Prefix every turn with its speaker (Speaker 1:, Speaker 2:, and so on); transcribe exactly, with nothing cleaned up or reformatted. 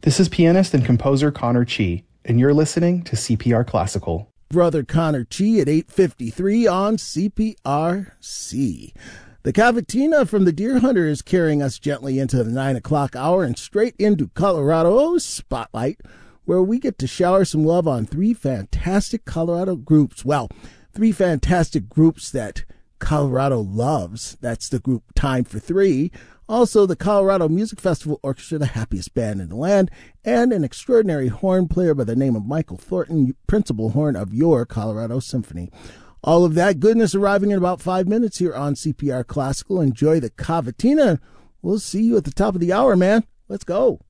Speaker 1: This is pianist and composer Connor Chi, and you're listening to C P R Classical.
Speaker 2: Brother Connor Chi at eight fifty-three on C P R C. The Cavatina from the Deer Hunter is carrying us gently into the nine o'clock hour and straight into Colorado's Spotlight, where we get to shower some love on three fantastic Colorado groups. Well, three fantastic groups that Colorado loves. That's the group Time for Three. Also, the Colorado Music Festival Orchestra, the happiest band in the land, and an extraordinary horn player by the name of Michael Thornton, principal horn of your Colorado Symphony. All of that goodness arriving in about five minutes here on C P R Classical. Enjoy the Cavatina. We'll see you at the top of the hour, man. Let's go.